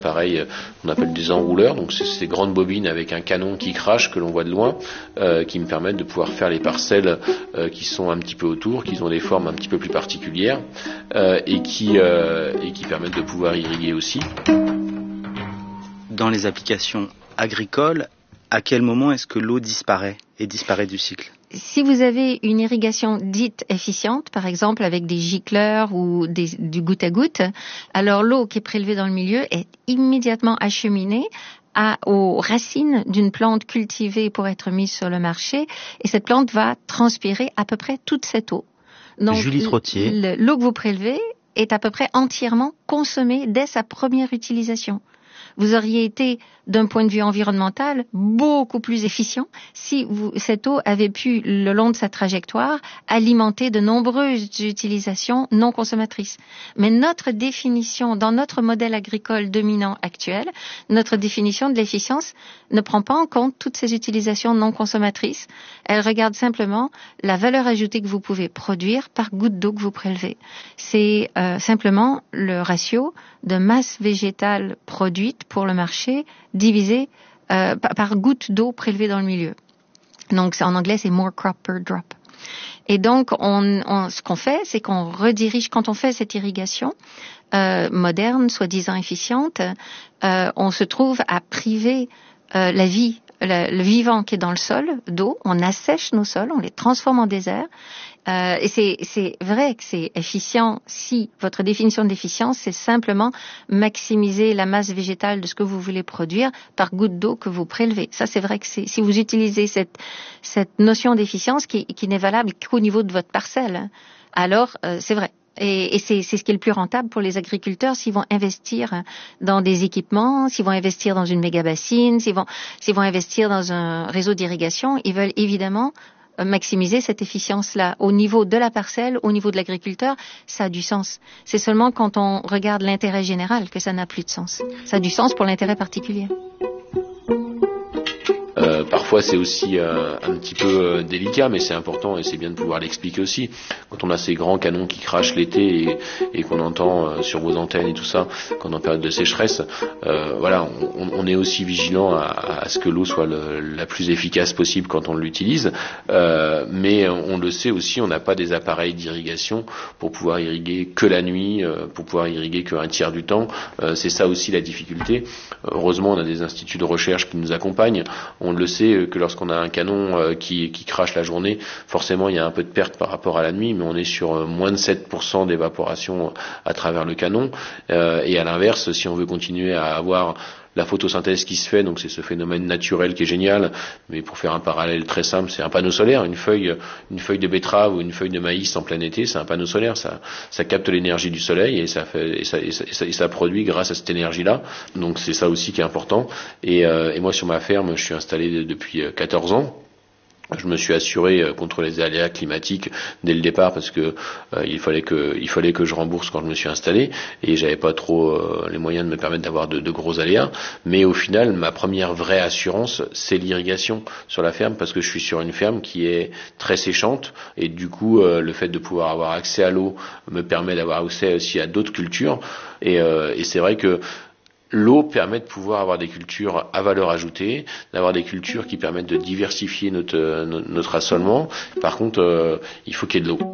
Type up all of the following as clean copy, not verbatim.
Pareil, on appelle des enrouleurs, donc c'est ces grandes bobines avec un canon qui crache que l'on voit de loin, qui me permettent de pouvoir faire les parcelles qui sont un petit peu autour, qui ont des formes un petit peu plus particulières et qui permettent de pouvoir irriguer aussi. Dans les applications agricoles, à quel moment est-ce que l'eau disparaît et disparaît du cycle ? Si vous avez une irrigation dite efficiente, par exemple avec des gicleurs ou du goutte à goutte, alors l'eau qui est prélevée dans le milieu est immédiatement acheminée aux racines d'une plante cultivée pour être mise sur le marché, et cette plante va transpirer à peu près toute cette eau. Donc, Julie Trottier. L'eau que vous prélevez est à peu près entièrement consommée dès sa première utilisation. Vous auriez été, d'un point de vue environnemental, beaucoup plus efficient si cette eau avait pu, le long de sa trajectoire, alimenter de nombreuses utilisations non consommatrices. Mais notre définition, dans notre modèle agricole dominant actuel, notre définition de l'efficience ne prend pas en compte toutes ces utilisations non consommatrices. Elle regarde simplement la valeur ajoutée que vous pouvez produire par goutte d'eau que vous prélevez. C'est simplement le ratio de masse végétale produite pour le marché divisé par goutte d'eau prélevée dans le milieu. Donc en anglais c'est more crop per drop. Et donc ce qu'on fait, c'est qu'on redirige, quand on fait cette irrigation moderne, soi-disant efficiente, on se trouve à priver la vie, le vivant qui est dans le sol d'eau, on assèche nos sols, on les transforme en désert. Et c'est vrai que c'est efficient si votre définition d'efficience, c'est simplement maximiser la masse végétale de ce que vous voulez produire par goutte d'eau que vous prélevez. Ça, c'est vrai que si vous utilisez cette notion d'efficience qui n'est valable qu'au niveau de votre parcelle, alors c'est vrai. Et c'est ce qui est le plus rentable pour les agriculteurs s'ils vont investir dans des équipements, s'ils vont investir dans une méga-bassine, s'ils vont investir dans un réseau d'irrigation. Ils veulent évidemment maximiser cette efficience-là. Au niveau de la parcelle, au niveau de l'agriculteur, ça a du sens. C'est seulement quand on regarde l'intérêt général que ça n'a plus de sens. Ça a du sens pour l'intérêt particulier. Parfois c'est aussi un petit peu délicat, mais c'est important et c'est bien de pouvoir l'expliquer aussi. Quand on a ces grands canons qui crachent l'été et qu'on entend sur vos antennes et tout ça, quand on est en période de sécheresse, voilà, on est aussi vigilant à ce que l'eau soit la plus efficace possible quand on l'utilise, mais on le sait aussi, on n'a pas des appareils d'irrigation pour pouvoir irriguer que la nuit, pour pouvoir irriguer qu'un tiers du temps. C'est ça aussi la difficulté. Heureusement, on a des instituts de recherche qui nous accompagnent. On le sait que lorsqu'on a un canon qui crache la journée, forcément il y a un peu de perte par rapport à la nuit, mais on est sur moins de 7% d'évaporation à travers le canon. Et à l'inverse, si on veut continuer à avoir la photosynthèse qui se fait, donc c'est ce phénomène naturel qui est génial, mais pour faire un parallèle très simple, c'est un panneau solaire, une feuille de betterave ou une feuille de maïs en plein été, c'est un panneau solaire, ça capte l'énergie du soleil et ça produit grâce à cette énergie-là. Donc c'est ça aussi qui est important. Et moi sur ma ferme, je suis installé depuis 14 ans. Je me suis assuré contre les aléas climatiques dès le départ parce que il fallait que je rembourse quand je me suis installé et j'avais pas trop les moyens de me permettre d'avoir de gros aléas. Mais au final, ma première vraie assurance, c'est l'irrigation sur la ferme parce que je suis sur une ferme qui est très séchante et du coup, le fait de pouvoir avoir accès à l'eau me permet d'avoir accès aussi à d'autres cultures et c'est vrai que l'eau permet de pouvoir avoir des cultures à valeur ajoutée, d'avoir des cultures qui permettent de diversifier notre assolement. Par contre, il faut qu'il y ait de l'eau.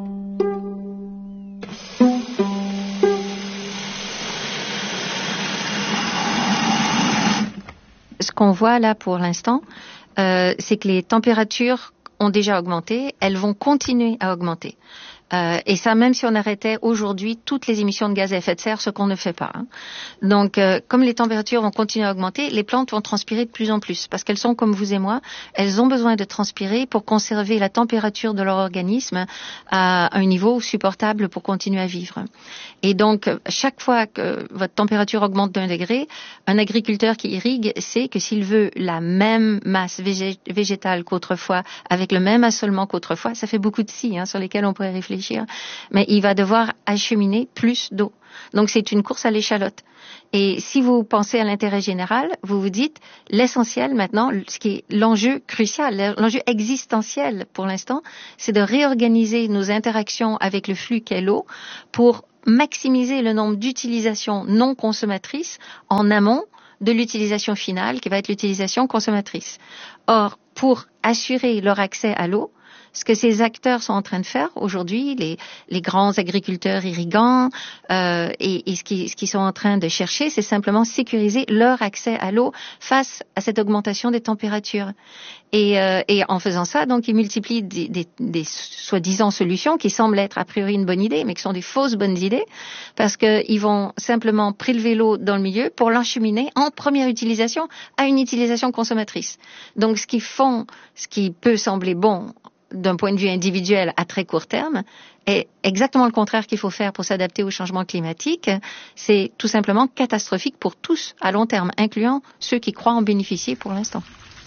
Ce qu'on voit là pour l'instant, c'est que les températures ont déjà augmenté, elles vont continuer à augmenter. Et ça, même si on arrêtait aujourd'hui toutes les émissions de gaz à effet de serre, ce qu'on ne fait pas. Donc, comme les températures vont continuer à augmenter, les plantes vont transpirer de plus en plus, parce qu'elles sont comme vous et moi, elles ont besoin de transpirer pour conserver la température de leur organisme à un niveau supportable pour continuer à vivre. Et donc, chaque fois que votre température augmente d'1 degré, un agriculteur qui irrigue sait que s'il veut la même masse végétale qu'autrefois, avec le même assolement qu'autrefois, ça fait beaucoup de si sur lesquels on pourrait réfléchir. réfléchir, mais il va devoir acheminer plus d'eau. Donc c'est une course à l'échalote. Et si vous pensez à l'intérêt général, vous vous dites l'essentiel maintenant, ce qui est l'enjeu crucial, l'enjeu existentiel pour l'instant, c'est de réorganiser nos interactions avec le flux qu'est l'eau pour maximiser le nombre d'utilisations non consommatrices en amont de l'utilisation finale qui va être l'utilisation consommatrice. Or, pour assurer leur accès à l'eau, ce que ces acteurs sont en train de faire aujourd'hui, les grands agriculteurs irrigants et ce qu'ils sont en train de chercher, c'est simplement sécuriser leur accès à l'eau face à cette augmentation des températures. Et en faisant ça, donc, ils multiplient des soi-disant solutions qui semblent être a priori une bonne idée, mais qui sont des fausses bonnes idées, parce qu'ils vont simplement prélever l'eau dans le milieu pour l'encheminer en première utilisation à une utilisation consommatrice. Donc, ce qu'ils font, ce qui peut sembler bon d'un point de vue individuel à très court terme, est exactement le contraire qu'il faut faire pour s'adapter au changement climatique. C'est tout simplement catastrophique pour tous à long terme, incluant ceux qui croient en bénéficier pour l'instant.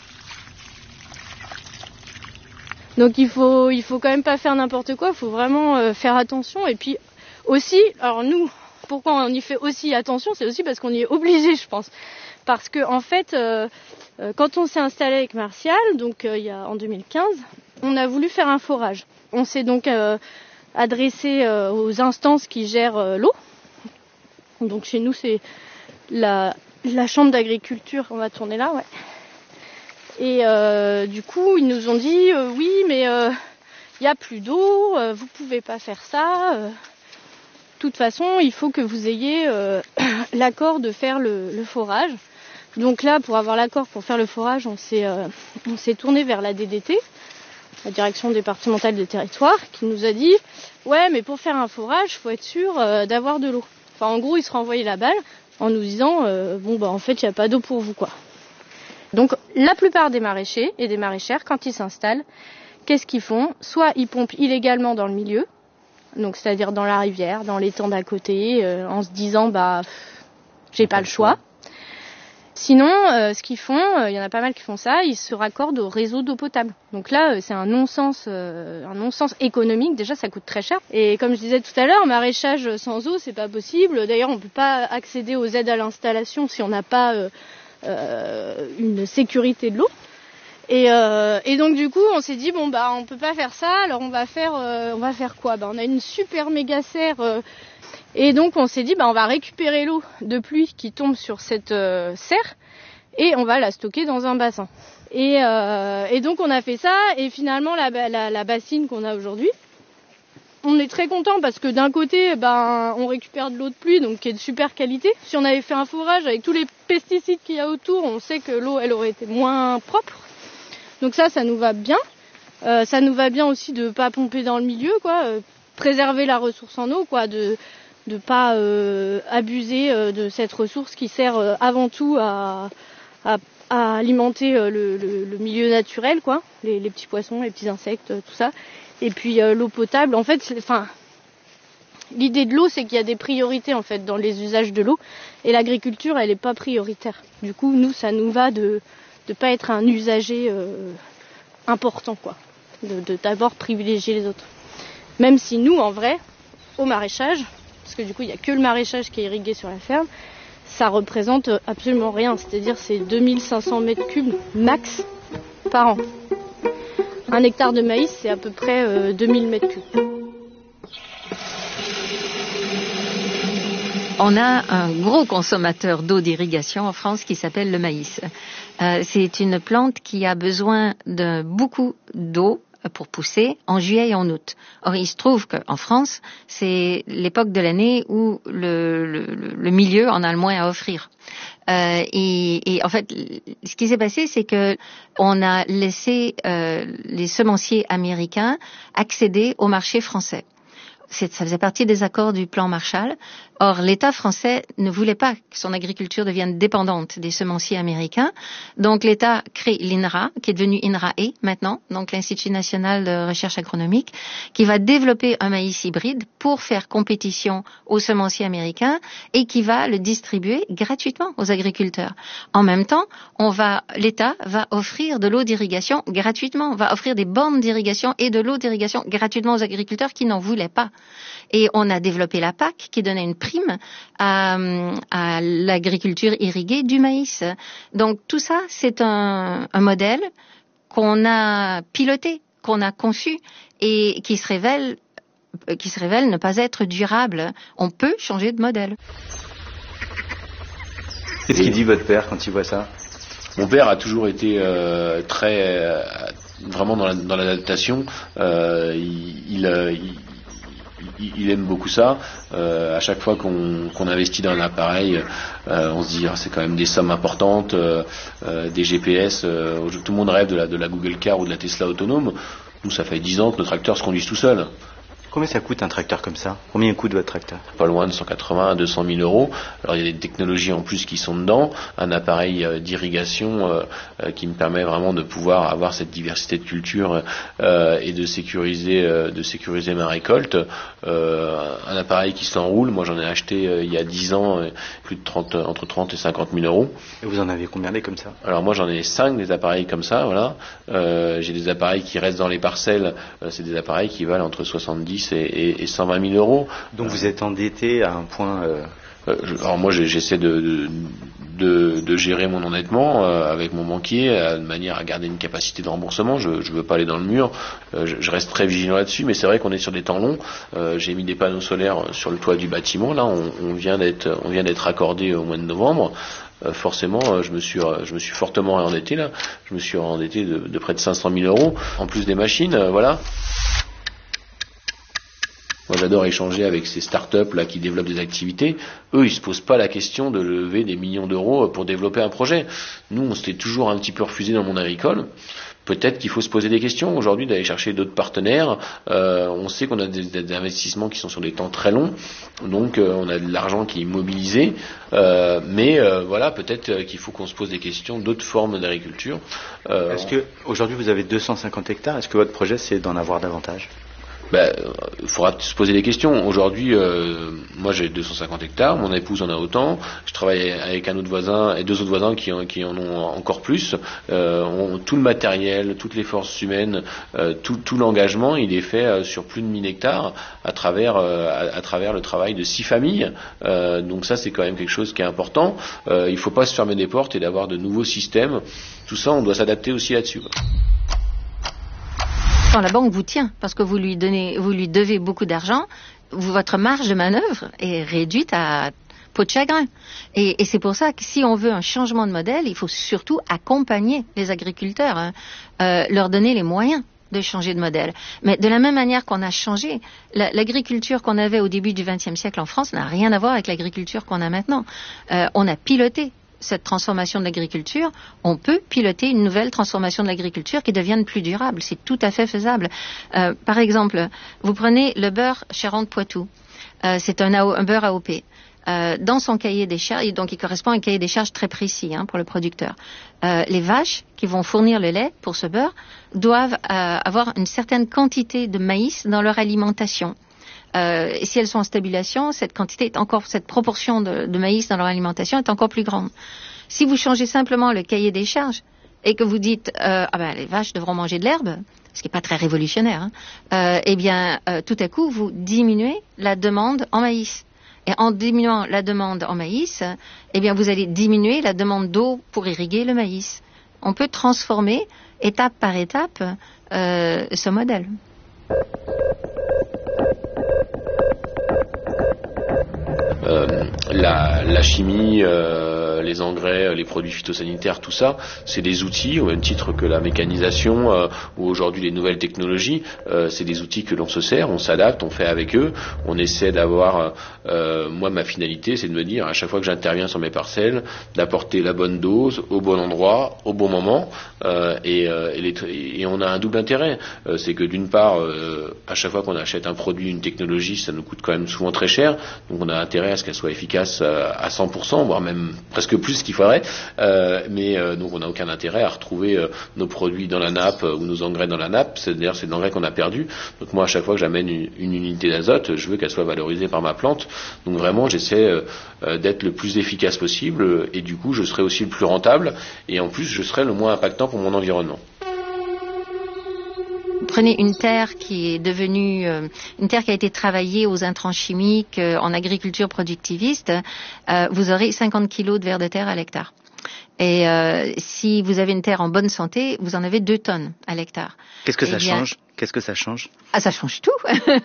Donc il faut quand même pas faire n'importe quoi, il faut vraiment faire attention. Et puis aussi, alors nous, pourquoi on y fait aussi attention, c'est aussi parce qu'on y est obligé, je pense. Parce que en fait, quand on s'est installé avec Martial, donc en 2015, on a voulu faire un forage. On s'est donc adressé aux instances qui gèrent l'eau. Donc chez nous, c'est la chambre d'agriculture, on va tourner là, ouais. Et du coup, ils nous ont dit oui, mais il y a plus d'eau, vous pouvez pas faire ça. De toute façon, il faut que vous ayez l'accord de faire le forage. Donc là, pour avoir l'accord pour faire le forage, on s'est tourné vers la DDT, la Direction départementale des territoires, qui nous a dit ouais, mais pour faire un forage, faut être sûr d'avoir de l'eau. Enfin, en gros, ils se renvoyaient la balle en nous disant en fait, il n'y a pas d'eau pour vous, quoi. Donc la plupart des maraîchers et des maraîchères, quand ils s'installent, qu'est-ce qu'ils font ? Soit ils pompent illégalement dans le milieu, donc c'est-à-dire dans la rivière, dans l'étang d'à côté, en se disant j'ai pas le choix. Sinon, ce qu'ils font, il y en a pas mal qui font ça, ils se raccordent au réseau d'eau potable. Donc là, c'est un non-sens économique. Déjà, ça coûte très cher. Et comme je disais tout à l'heure, maraîchage sans eau, c'est pas possible. D'ailleurs, on peut pas accéder aux aides à l'installation si on n'a pas une sécurité de l'eau. Et donc du coup, on s'est dit on peut pas faire ça. Alors on va faire quoi ? On a une super méga serre. Et donc on s'est dit on va récupérer l'eau de pluie qui tombe sur cette serre et on va la stocker dans un bassin. Et donc on a fait ça et finalement la bassine qu'on a aujourd'hui, on est très content parce que d'un côté on récupère de l'eau de pluie donc qui est de super qualité. Si on avait fait un forage avec tous les pesticides qu'il y a autour, on sait que l'eau elle aurait été moins propre. Donc ça nous va bien. Ça nous va bien aussi de pas pomper dans le milieu, quoi. Préserver la ressource en eau, quoi, de pas abuser de cette ressource qui sert avant tout à alimenter le milieu naturel, quoi, les petits poissons, les petits insectes, tout ça. Et puis l'eau potable, en fait, l'idée de l'eau, c'est qu'il y a des priorités en fait dans les usages de l'eau, et l'agriculture, elle est pas prioritaire. Du coup, nous, ça nous va de pas être un usager important, quoi, de d'abord privilégier les autres. Même si nous, en vrai, au maraîchage, parce que du coup, il n'y a que le maraîchage qui est irrigué sur la ferme, ça représente absolument rien. C'est-à-dire, c'est 2500 mètres cubes max par an. Un hectare de maïs, c'est à peu près 2000 mètres cubes. On a un gros consommateur d'eau d'irrigation en France qui s'appelle le maïs. C'est une plante qui a besoin de beaucoup d'eau pour pousser en juillet et en août. Or, il se trouve qu'en France, c'est l'époque de l'année où le milieu en a le moins à offrir. Et en fait, ce qui s'est passé, c'est que on a laissé les semenciers américains accéder au marché français. ça faisait partie des accords du plan Marshall. Or, l'État français ne voulait pas que son agriculture devienne dépendante des semenciers américains. Donc, l'État crée l'INRA, qui est devenu INRAE maintenant, donc l'Institut national de recherche agronomique, qui va développer un maïs hybride pour faire compétition aux semenciers américains et qui va le distribuer gratuitement aux agriculteurs. En même temps, l'État va offrir de l'eau d'irrigation gratuitement, va offrir des bornes d'irrigation et de l'eau d'irrigation gratuitement aux agriculteurs qui n'en voulaient pas. Et on a développé la PAC qui donnait une prime à l'agriculture irriguée du maïs. Donc tout ça, c'est un modèle qu'on a piloté, qu'on a conçu et qui se révèle ne pas être durable. On peut changer de modèle. Qu'est-ce qu'il dit votre père quand il voit ça? Mon père a toujours été vraiment dans l'adaptation. Il aime beaucoup ça. À chaque fois qu'on investit dans un appareil, on se dit c'est quand même des sommes importantes, des GPS. Tout le monde rêve de la Google Car ou de la Tesla autonome. Nous, ça fait 10 ans que nos tracteurs se conduisent tout seuls. Combien ça coûte un tracteur comme ça? Combien coûte votre tracteur? Pas loin de 180 à 200 000 euros. Alors il y a des technologies en plus qui sont dedans, un appareil d'irrigation qui me permet vraiment de pouvoir avoir cette diversité de cultures et de sécuriser ma récolte. Un appareil qui s'enroule, moi j'en ai acheté il y a 10 ans plus de entre 30 et 50 000 euros. Et vous en avez combien des comme ça? Alors moi j'en ai 5 des appareils comme ça, voilà. J'ai des appareils qui restent dans les parcelles, c'est des appareils qui valent entre 70 et 120 000 euros. Donc vous êtes endetté à un point... Alors moi j'essaie de gérer mon endettement avec mon banquier de manière à garder une capacité de remboursement. Je veux pas aller dans le mur. Je reste très vigilant là-dessus, mais c'est vrai qu'on est sur des temps longs. J'ai mis des panneaux solaires sur le toit du bâtiment. Là, on vient d'être accordé au mois de novembre. Forcément, je me suis fortement endetté là. Je me suis endetté de près de 500 000 euros en plus des machines. Voilà. Moi, j'adore échanger avec ces startups là qui développent des activités. Eux, ils se posent pas la question de lever des millions d'euros pour développer un projet. Nous, on s'était toujours un petit peu refusé dans le monde agricole. Peut-être qu'il faut se poser des questions aujourd'hui, d'aller chercher d'autres partenaires. On sait qu'on a des investissements qui sont sur des temps très longs, donc on a de l'argent qui est mobilisé. Mais voilà, peut-être qu'il faut qu'on se pose des questions d'autres formes d'agriculture. Est-ce que aujourd'hui vous avez 250 hectares? Est-ce que votre projet c'est d'en avoir davantage? Il faudra se poser des questions. Aujourd'hui, moi j'ai 250 hectares, mon épouse en a autant. Je travaille avec un autre voisin et deux autres voisins qui en ont encore plus. Tout le matériel, toutes les forces humaines, tout l'engagement, il est fait sur plus de 1000 hectares à travers le travail de 6 familles. Donc ça, c'est quand même quelque chose qui est important. Il ne faut pas se fermer des portes et d'avoir de nouveaux systèmes. Tout ça, on doit s'adapter aussi là-dessus. Quand la banque vous tient, parce que vous lui devez beaucoup d'argent, votre marge de manœuvre est réduite à peau de chagrin. Et c'est pour ça que si on veut un changement de modèle, il faut surtout accompagner les agriculteurs, leur donner les moyens de changer de modèle. Mais de la même manière qu'on a changé, l'agriculture qu'on avait au début du XXe siècle en France n'a rien à voir avec l'agriculture qu'on a maintenant. On a piloté cette transformation de l'agriculture, on peut piloter une nouvelle transformation de l'agriculture qui devienne plus durable. C'est tout à fait faisable. Par exemple, vous prenez le beurre Charentes-Poitou. C'est un beurre AOP. Dans son cahier des charges, donc il correspond à un cahier des charges très précis pour le producteur. Les vaches qui vont fournir le lait pour ce beurre doivent avoir une certaine quantité de maïs dans leur alimentation. Et si elles sont en stabilisation, cette proportion de maïs dans leur alimentation est encore plus grande. Si vous changez simplement le cahier des charges et que vous dites les vaches devront manger de l'herbe, ce qui n'est pas très révolutionnaire, tout à coup vous diminuez la demande en maïs. Et en diminuant la demande en maïs, vous allez diminuer la demande d'eau pour irriguer le maïs. On peut transformer étape par étape ce modèle. la chimie, les engrais, les produits phytosanitaires, tout ça, c'est des outils, au même titre que la mécanisation ou aujourd'hui les nouvelles technologies, c'est des outils que l'on se sert, on s'adapte, on fait avec eux, on essaie d'avoir, moi ma finalité c'est de me dire à chaque fois que j'interviens sur mes parcelles, d'apporter la bonne dose, au bon endroit, au bon moment, et on a un double intérêt, c'est que d'une part, à chaque fois qu'on achète un produit, une technologie, ça nous coûte quand même souvent très cher, donc on a intérêt à ce qu'elle soit efficace à 100%, voire même presque plus qu'il faudrait, mais donc on n'a aucun intérêt à retrouver nos produits dans la nappe ou nos engrais dans la nappe, c'est-à-dire c'est de l'engrais qu'on a perdu. Donc moi à chaque fois que j'amène une unité d'azote, je veux qu'elle soit valorisée par ma plante, donc vraiment j'essaie d'être le plus efficace possible, et du coup je serai aussi le plus rentable, et en plus je serai le moins impactant pour mon environnement. Prenez une terre qui est devenue une terre qui a été travaillée aux intrants chimiques en agriculture productiviste, vous aurez 50 kilos de vers de terre à l'hectare. Et si vous avez une terre en bonne santé, vous en avez 2 tonnes à l'hectare. Qu'est-ce que ça change ? Qu'est-ce que ça change ? Ah, ça change tout.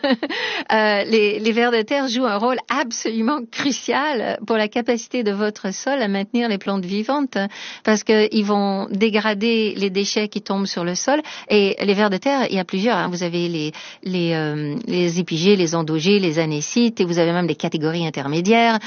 Les vers de terre jouent un rôle absolument crucial pour la capacité de votre sol à maintenir les plantes vivantes, parce qu'ils vont dégrader les déchets qui tombent sur le sol. Et les vers de terre, il y a plusieurs. Hein. Vous avez les épigées, les endogées, les anécites, et vous avez même des catégories intermédiaires.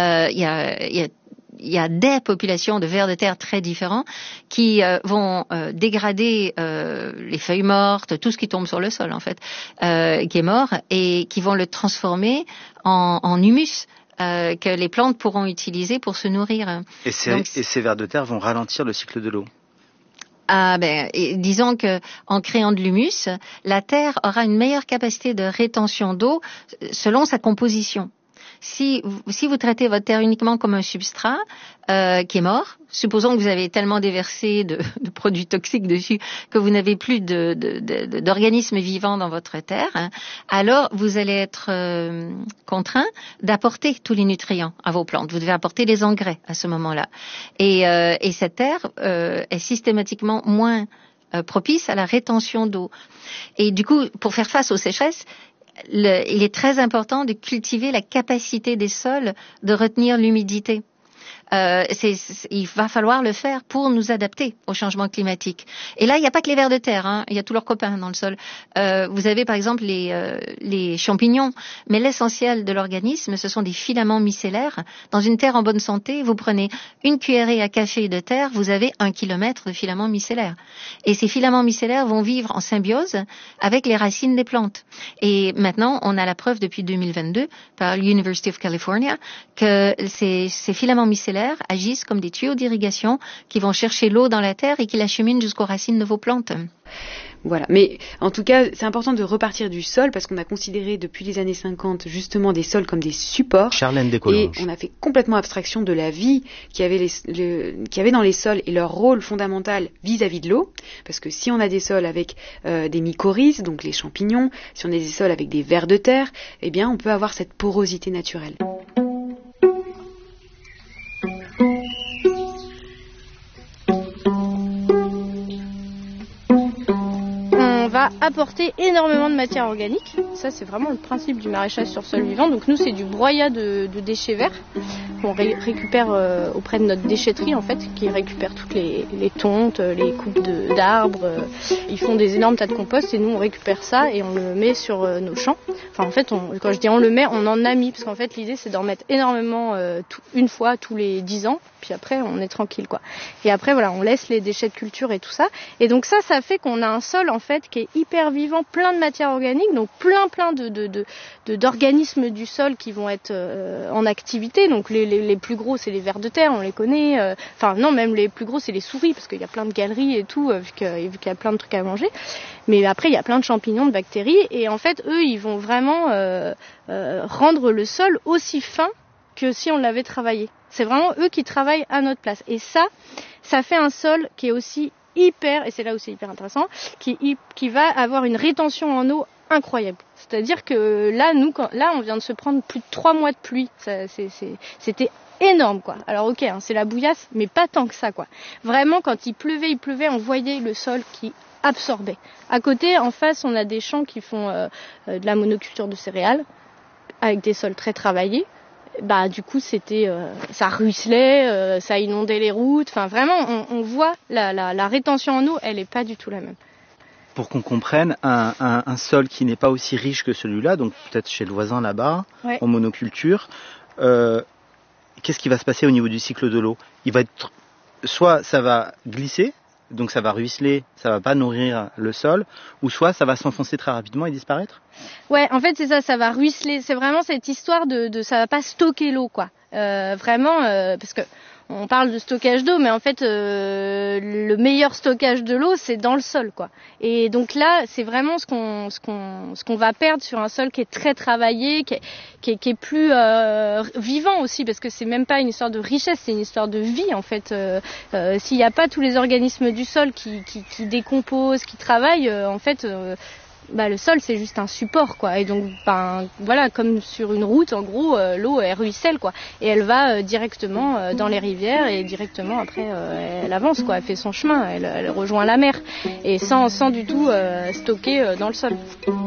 Il y a des populations de vers de terre très différents qui vont dégrader les feuilles mortes, tout ce qui tombe sur le sol en fait, qui est mort, et qui vont le transformer en humus que les plantes pourront utiliser pour se nourrir. Et ces vers de terre vont ralentir le cycle de l'eau. Disons que en créant de l'humus, la terre aura une meilleure capacité de rétention d'eau selon sa composition. Si vous traitez votre terre uniquement comme un substrat qui est mort, supposons que vous avez tellement déversé de produits toxiques dessus que vous n'avez plus d'organismes vivants dans votre terre, hein, alors vous allez être contraint d'apporter tous les nutriments à vos plantes. Vous devez apporter les engrais à ce moment-là. Et cette terre est systématiquement moins propice à la rétention d'eau. Et du coup, pour faire face aux sécheresses, il est très important de cultiver la capacité des sols de retenir l'humidité. Il va falloir le faire pour nous adapter au changement climatique. Et là, il n'y a pas que les vers de terre, hein, il y a tous leurs copains dans le sol. Vous avez par exemple les champignons, mais l'essentiel de l'organisme, ce sont des filaments micellaires. Dans une terre en bonne santé, vous prenez une cuillerée à café de terre, vous avez 1 kilomètre de filaments micellaires. Et ces filaments micellaires vont vivre en symbiose avec les racines des plantes. Et maintenant, on a la preuve depuis 2022 par l'University of California que ces filaments micellaires agissent comme des tuyaux d'irrigation qui vont chercher l'eau dans la terre et qui l'acheminent jusqu'aux racines de vos plantes. Voilà, mais en tout cas, c'est important de repartir du sol parce qu'on a considéré depuis les années 50 justement des sols comme des supports. Charlène Descollanges. Et on a fait complètement abstraction de la vie qu'il y avait dans les sols et leur rôle fondamental vis-à-vis de l'eau. Parce que si on a des sols avec des mycorhizes, donc les champignons, si on a des sols avec des vers de terre, eh bien on peut avoir cette porosité naturelle. Va apporter énormément de matière organique. Ça, c'est vraiment le principe du maraîchage sur sol vivant. Donc nous, c'est du broyat de déchets verts qu'on récupère auprès de notre déchetterie, en fait, qui récupère toutes les tontes, les coupes d'arbres. Ils font des énormes tas de compost et nous, on récupère ça et on le met sur nos champs. Enfin, en fait, quand je dis on le met, on en a mis, parce qu'en fait, l'idée, c'est d'en mettre énormément une fois tous les 10 ans. Puis après, on est tranquille, quoi. Et après, voilà, on laisse les déchets de culture et tout ça. Et donc ça fait qu'on a un sol, en fait, qui est hyper vivant, plein de matière organique, donc plein d'organismes du sol qui vont être en activité. Donc les plus gros, c'est les vers de terre, on les connaît. Enfin, non, même les plus gros, c'est les souris, parce qu'il y a plein de galeries et tout, vu qu'il y a plein de trucs à manger. Mais après, il y a plein de champignons, de bactéries. Et en fait, eux, ils vont vraiment rendre le sol aussi fin que si on l'avait travaillé. C'est vraiment eux qui travaillent à notre place. Et ça fait un sol qui est aussi hyper, et c'est là où c'est hyper intéressant, qui va avoir une rétention en eau incroyable. C'est-à-dire que là, on vient de se prendre plus de 3 mois de pluie. C'était énorme, quoi. Alors ok, hein, c'est la bouillasse, mais pas tant que ça, quoi. Vraiment, quand il pleuvait, on voyait le sol qui absorbait. À côté, en face, on a des champs qui font de la monoculture de céréales, avec des sols très travaillés. bah du coup c'était ça ruisselait, ça inondait les routes. Enfin vraiment, on voit la rétention en eau, elle est pas du tout la même. Pour qu'on comprenne, un sol qui n'est pas aussi riche que celui-là, donc peut-être chez le voisin là-bas, Ouais. en monoculture, qu'est-ce qui va se passer au niveau du cycle de l'eau? Il va être, soit ça va glisser, donc ça va ruisseler, ça va pas nourrir le sol, ou soit ça va s'enfoncer très rapidement et disparaître? Ouais, en fait c'est ça, ça va ruisseler. C'est vraiment cette histoire de ça va pas stocker l'eau quoi. Vraiment parce que on parle de stockage d'eau, mais en fait le meilleur stockage de l'eau c'est dans le sol quoi. Et donc là c'est vraiment ce qu'on va perdre sur un sol qui est très travaillé, qui est plus vivant aussi, parce que c'est même pas une histoire de richesse, c'est une histoire de vie en fait. S'il n'y a pas tous les organismes du sol qui décomposent, qui travaillent, en fait. Le sol c'est juste un support quoi, et donc voilà, comme sur une route en gros, l'eau elle ruisselle quoi, et elle va directement dans les rivières, et directement après elle avance quoi, elle fait son chemin, elle rejoint la mer, et sans du tout stocker dans le sol.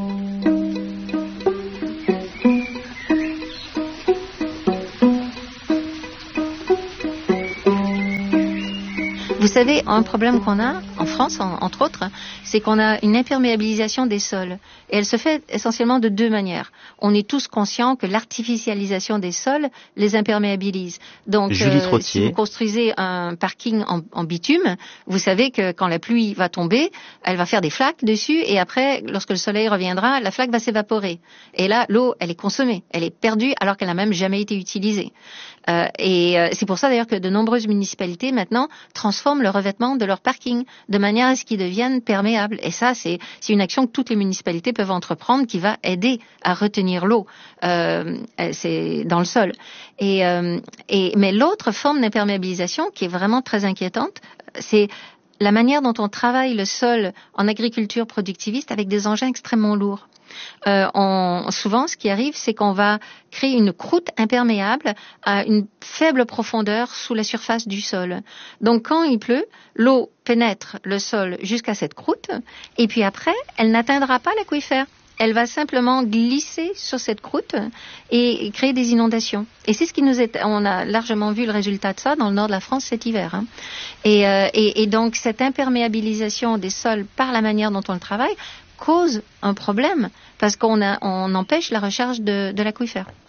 Vous savez, un problème qu'on a en France, entre autres, c'est qu'on a une imperméabilisation des sols. Et elle se fait essentiellement de deux manières. On est tous conscients que l'artificialisation des sols les imperméabilise. Donc, si vous construisez un parking en bitume, vous savez que quand la pluie va tomber, elle va faire des flaques dessus, et après, lorsque le soleil reviendra, la flaque va s'évaporer. Et là, l'eau, elle est consommée, elle est perdue alors qu'elle n'a même jamais été utilisée. C'est pour ça d'ailleurs que de nombreuses municipalités maintenant transforment le revêtement de leur parking de manière à ce qu'ils deviennent perméables. Et ça, c'est une action que toutes les municipalités peuvent entreprendre, qui va aider à retenir l'eau c'est dans le sol. Mais l'autre forme d'imperméabilisation qui est vraiment très inquiétante, c'est la manière dont on travaille le sol en agriculture productiviste avec des engins extrêmement lourds. Souvent, ce qui arrive, c'est qu'on va créer une croûte imperméable à une faible profondeur sous la surface du sol. Donc, quand il pleut, l'eau pénètre le sol jusqu'à cette croûte, et puis après, elle n'atteindra pas l'aquifère. Elle va simplement glisser sur cette croûte et créer des inondations. Et c'est ce qui on a largement vu le résultat de ça dans le nord de la France cet hiver. Hein. Et donc, cette imperméabilisation des sols par la manière dont on le travaille cause un problème, parce qu'on empêche la recharge de l'aquifère.